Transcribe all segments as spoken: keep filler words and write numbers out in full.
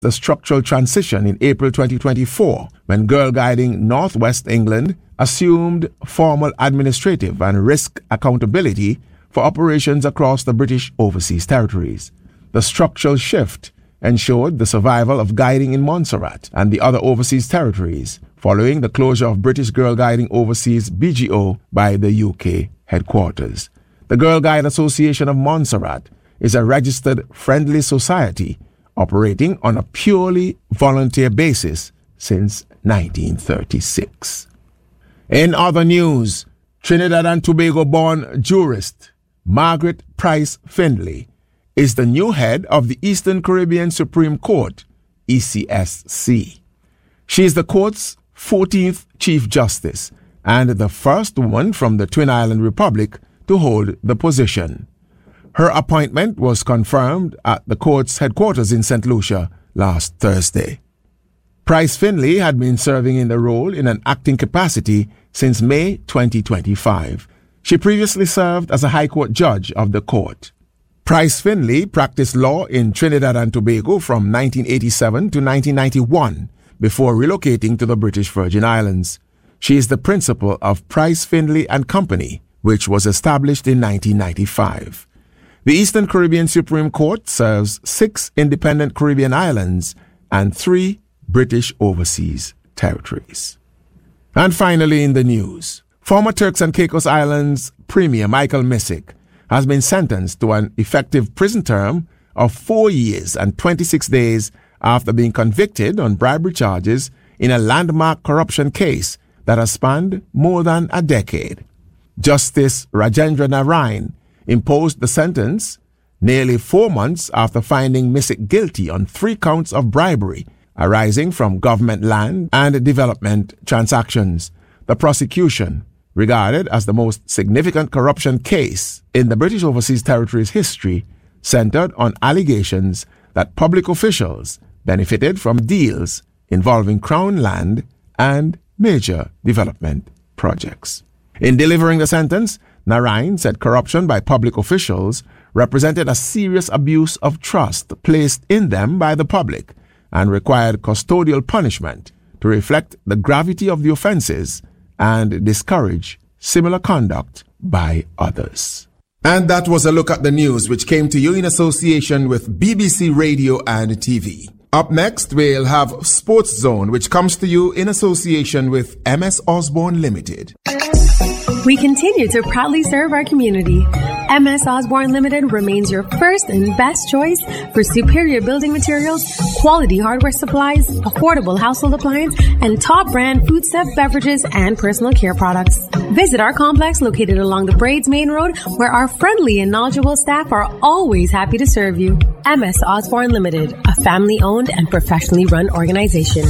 the structural transition in April twenty twenty-four, when Girl Guiding Northwest England assumed formal administrative and risk accountability for operations across the British Overseas Territories. The structural shift ensured the survival of guiding in Montserrat and the other overseas territories, following the closure of British Girl Guiding Overseas B G O by the U K headquarters. The Girl Guide Association of Montserrat is a registered friendly society operating on a purely volunteer basis since nineteen thirty-six. In other news, Trinidad and Tobago-born jurist Margaret Price Findlay is the new head of the Eastern Caribbean Supreme Court, E C S C. She is the court's fourteenth Chief Justice and the first woman from the Twin Island Republic to hold the position. Her appointment was confirmed at the court's headquarters in Saint Lucia last Thursday. Price Findlay had been serving in the role in an acting capacity since May twenty twenty-five. She previously served as a High Court judge of the court. Price Findlay practiced law in Trinidad and Tobago from nineteen eighty-seven to nineteen ninety-one before relocating to the British Virgin Islands. She is the principal of Price Findlay and Company, which was established in nineteen ninety-five. The Eastern Caribbean Supreme Court serves six independent Caribbean islands and three British overseas territories. And finally in the news, former Turks and Caicos Islands Premier Michael Missick has been sentenced to an effective prison term of four years and twenty-six days after being convicted on bribery charges in a landmark corruption case that has spanned more than a decade. Justice Rajendra Narain imposed the sentence nearly four months after finding Missick guilty on three counts of bribery arising from government land and development transactions. The prosecution, regarded as the most significant corruption case in the British Overseas Territories history, centered on allegations that public officials benefited from deals involving Crown land and major development projects. In delivering the sentence, Narain said corruption by public officials represented a serious abuse of trust placed in them by the public and required custodial punishment to reflect the gravity of the offenses and discourage similar conduct by others. And that was a look at the news which came to you in association with B B C Radio and T V. Up next, we'll have Sports Zone, which comes to you in association with M S Osborne Limited. We continue to proudly serve our community. M S Osborne Limited remains your first and best choice for superior building materials, quality hardware supplies, affordable household appliance, and top brand foodstuff, beverages, and personal care products. Visit our complex located along the Braids Main Road, where our friendly and knowledgeable staff are always happy to serve you. M S Osborne Limited, a family-owned and professionally run organization.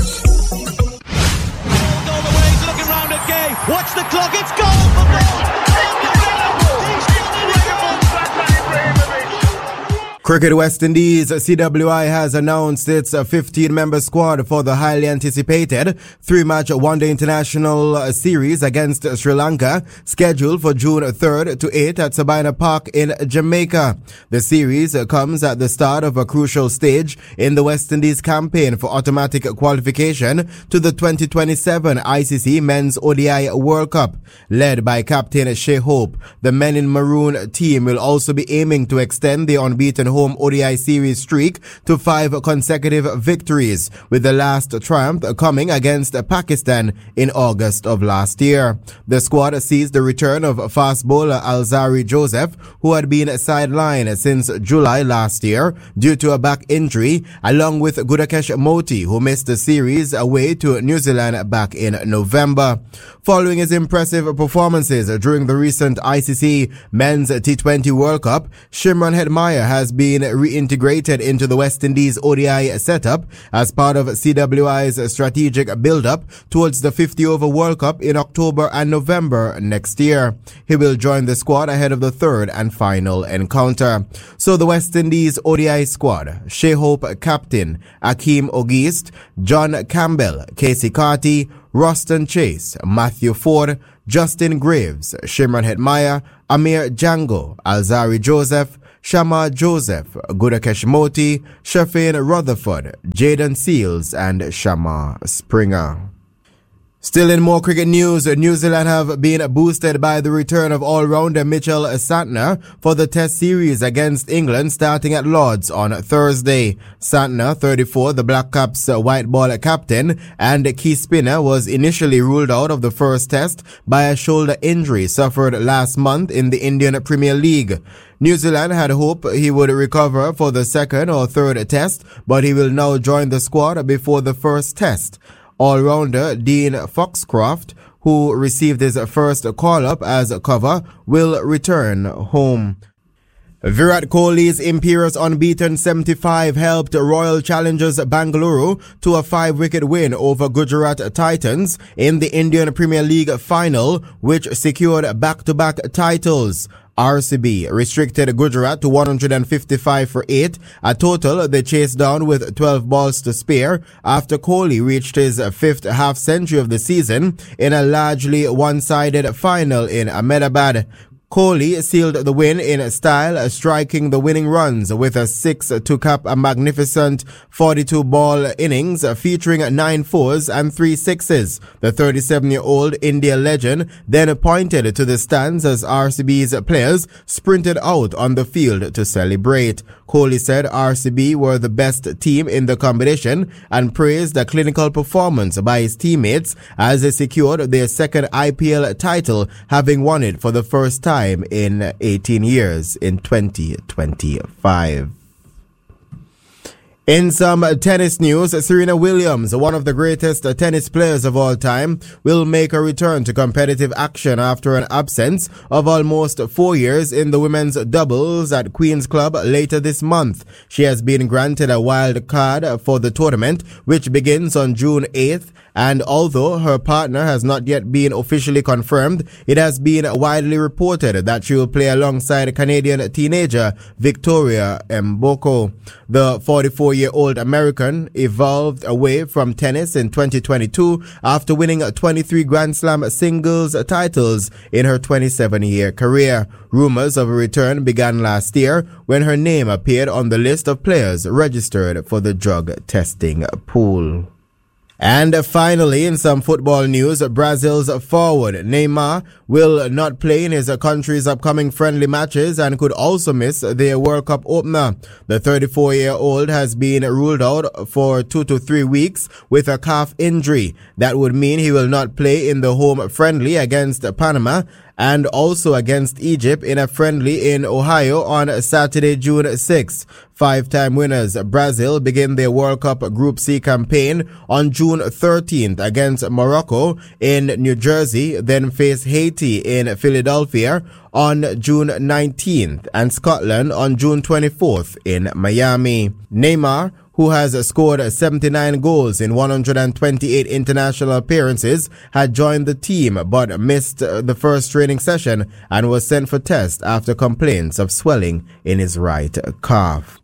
Watch the clock, it's goal for goal! Cricket West Indies, C W I has announced its fifteen-member squad for the highly anticipated three-match one-day international series against Sri Lanka, scheduled for June third to eighth at Sabina Park in Jamaica. The series comes at the start of a crucial stage in the West Indies campaign for automatic qualification to the twenty twenty-seven I C C Men's O D I World Cup. Led by Captain Shea Hope, the Men in Maroon team will also be aiming to extend the unbeaten home O D I series streak to five consecutive victories, with the last triumph coming against Pakistan in August of last year. The squad sees the return of fast bowler Alzari Joseph, who had been sidelined since July last year due to a back injury, along with Gudakesh Moti, who missed the series away to New Zealand back in November. Following his impressive performances during the recent I C C Men's T twenty World Cup, Shimron Hetmyer has been reintegrated into the West Indies O D I setup as part of C W I's strategic build-up towards the fifty-over World Cup in October and November next year. He will join the squad ahead of the third and final encounter. So the West Indies O D I squad: Shea Hope captain, Akeem Ogist, John Campbell, Casey Carty, Roston Chase, Matthew Ford, Justin Graves, Shimron Hetmyer, Amir Django, Alzari Joseph, Shamar Joseph, Gudakesh Moti, Shafin Rutherford, Jaden Seals, and Shamar Springer. Still in more cricket news, New Zealand have been boosted by the return of all-rounder Mitchell Santner for the Test series against England starting at Lord's on Thursday. Santner, thirty-four, the Black Caps white ball captain and key spinner, was initially ruled out of the first Test by a shoulder injury suffered last month in the Indian Premier League. New Zealand had hoped he would recover for the second or third Test, but he will now join the squad before the first Test. All-rounder Dean Foxcroft, who received his first call-up as cover, will return home. Virat Kohli's Imperious unbeaten seventy-five helped Royal Challengers Bangalore to a five-wicket win over Gujarat Titans in the Indian Premier League final, which secured back-to-back titles. R C B restricted Gujarat to one hundred fifty-five for eight, a total they chased down with twelve balls to spare after Kohli reached his fifth half-century of the season in a largely one-sided final in Ahmedabad. Kohli sealed the win in style, striking the winning runs with a six to cap a magnificent forty-two ball innings featuring nine fours and three sixes. The thirty-seven-year-old India legend then pointed to the stands as R C B's players sprinted out on the field to celebrate. Kohli said R C B were the best team in the competition and praised the clinical performance by his teammates as they secured their second I P L title, having won it for the first time in eighteen years in twenty twenty-five. In some tennis news, Serena Williams, one of the greatest tennis players of all time, will make a return to competitive action after an absence of almost four years in the women's doubles at Queen's Club later this month. She has been granted a wild card for the tournament, which begins on June eighth, and although her partner has not yet been officially confirmed, it has been widely reported that she will play alongside Canadian teenager Victoria Mboko. The forty-four-year-old American evolved away from tennis in twenty twenty-two after winning twenty-three Grand Slam singles titles in her twenty-seven-year career. Rumors of a return began last year when her name appeared on the list of players registered for the drug testing pool. And finally, in some football news, Brazil's forward Neymar will not play in his country's upcoming friendly matches and could also miss their World Cup opener. The thirty-four-year-old has been ruled out for two to three weeks with a calf injury. That would mean he will not play in the home friendly against Panama and also against Egypt in a friendly in Ohio on Saturday, June sixth. Five-time winners Brazil begin their World Cup Group C campaign on June thirteenth against Morocco in New Jersey, then face Haiti in Philadelphia on June nineteenth and Scotland on June twenty-fourth in Miami. Neymar, who has scored seventy-nine goals in one hundred twenty-eight international appearances, had joined the team but missed the first training session and was sent for test after complaints of swelling in his right calf.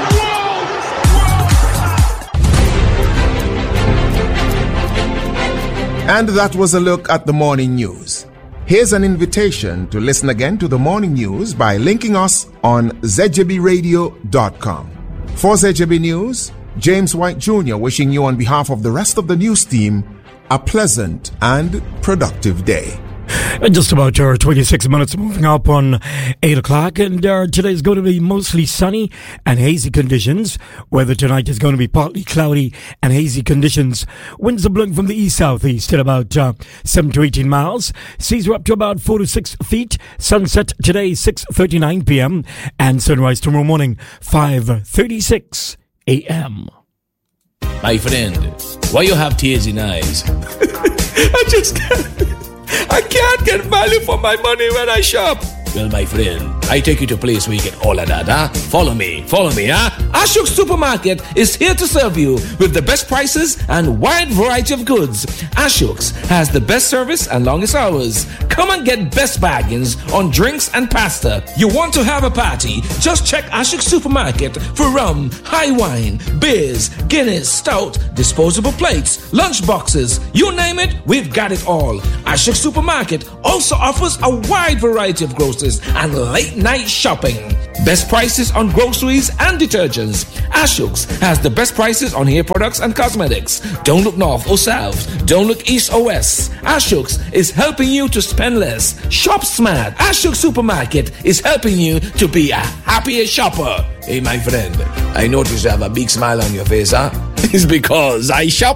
And that was a look at the morning news. Here's an invitation to listen again to the morning news by linking us on z j b radio dot com. For Z J B News, James White Junior wishing you on behalf of the rest of the news team a pleasant and productive day. And just about uh, twenty-six minutes moving up on eight o'clock, and uh, today is going to be mostly sunny and hazy conditions. Weather tonight is going to be partly cloudy and hazy conditions. Winds are blowing from the east-southeast at about uh, seven to eighteen miles. Seas are up to about four to six feet. Sunset today, six thirty-nine p.m. and sunrise tomorrow morning, five thirty-six a.m. My friend, why you have tears in eyes? I just can't. I can't get value for my money when I shop. Well, my friend, I take you to a place where you get all of that, huh? Follow me, follow me, huh? Ashok Supermarket is here to serve you with the best prices and wide variety of goods. Ashok's has the best service and longest hours. Come and get best bargains on drinks and pasta. You want to have a party? Just check Ashok Supermarket for rum, high wine, beers, Guinness, stout, disposable plates, lunch boxes. You name it, we've got it all. Ashok Supermarket also offers a wide variety of groceries and late night shopping. Best prices on groceries and detergents. Ashooks has the best prices on hair products and cosmetics. Don't look north or south. Don't look east or west. Ashooks is helping you to spend less. Shop smart. Ashooks Supermarket is helping you to be a happier shopper. Hey, my friend, I notice you have a big smile on your face, huh? It's because I shop